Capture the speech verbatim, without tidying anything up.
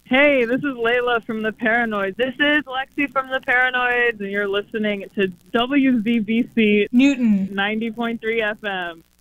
Hey, this is Layla from the Paranoids. This is Lexi from the Paranoids, and you're listening to W Z B C Newton ninety point three F M.